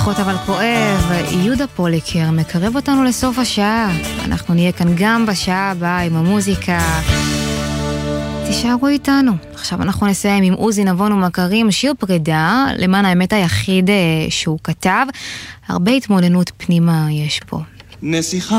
פחות אבל כואב, יהודה פוליקר מקרב אותנו לסוף השעה. אנחנו נהיה כאן גם בשעה הבאה עם המוזיקה. תישארו איתנו. עכשיו אנחנו נסיים עם עוזי נבון ומכרים, שיר פרידה, למען האמת היחיד שהוא כתב. הרבה התמודדות פנימה יש פה. נסיכה